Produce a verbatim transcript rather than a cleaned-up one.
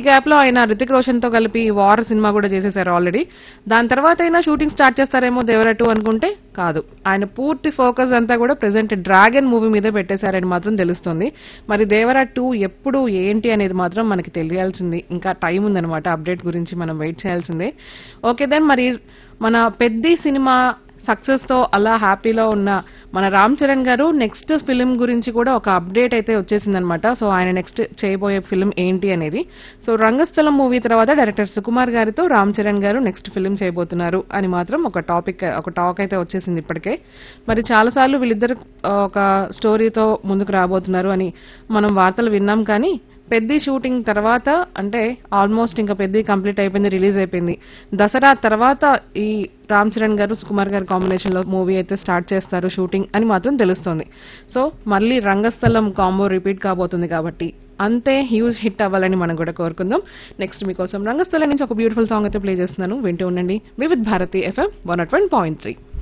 Gap లో ఆయన రితిక్ రోషన్ తో కలిపి వార్ సినిమా కూడా చేసేసారు ఆల్రెడీ. దాని తర్వాత అయినా షూటింగ్ స్టార్ట్ చేస్తారేమో దేవర టూ అనుకుంటే కాదు, ఆయన పూర్తి ఫోకస్ అంతా కూడా ప్రెసెంట్ డ్రాగన్ మూవీ మీదే పెట్టేశారని మాత్రం తెలుస్తుంది. మరి దేవర టూ ఎప్పుడు ఏంటి అనేది మాత్రం మనకి తెలియాల్సింది, ఇంకా టైం ఉందన్నమాట. అప్డేట్ గురించి మనం వెయిట్ చేయాల్సిందే. ఓకే దెన్, మరి మన పెద్ది సినిమా సక్సెస్ తో అలా హ్యాపీలో ఉన్న మన రామ్ చరణ్ గారు నెక్స్ట్ ఫిల్మ్ గురించి కూడా ఒక అప్డేట్ అయితే వచ్చేసిందనమాట. సో ఆయన నెక్స్ట్ చేయబోయే ఫిల్మ్ ఏంటి అనేది. సో రంగస్థలం మూవీ తర్వాత డైరెక్టర్ సుకుమార్ గారితో రామ్ చరణ్ గారు నెక్స్ట్ ఫిల్మ్ చేయబోతున్నారు అని మాత్రం ఒక టాపిక్ ఒక టాక్ అయితే వచ్చేసింది ఇప్పటికే. మరి చాలాసార్లు వీళ్ళిద్దరు ఆ, ఒక స్టోరీతో ముందుకు రాబోతున్నారు అని మనం వార్తలు విన్నాం. కానీ పెద్ది షూటింగ్ తర్వాత అంటే ఆల్మోస్ట్ ఇంకా పెద్ది కంప్లీట్ అయిపోయింది, రిలీజ్ అయిపోయింది. దసరా తర్వాత ఈ రామ్ చరణ్ గారు సుకుమార్ గారు కాంబినేషన్ లో మూవీ అయితే స్టార్ట్ చేస్తారు షూటింగ్ అని మాత్రం తెలుస్తోంది. సో మళ్ళీ రంగస్థలం కాంబో రిపీట్ కాబోతుంది కాబట్టి అంతే హ్యూజ్ హిట్ అవ్వాలని మనం కూడా కోరుకుందాం. నెక్స్ట్ మీకోసం రంగస్థలం నుంచి ఒక బ్యూటిఫుల్ సాంగ్ అయితే ప్లే చేస్తున్నాను, వింటూ ఉండండి Vividh Bharati FM one not one point three.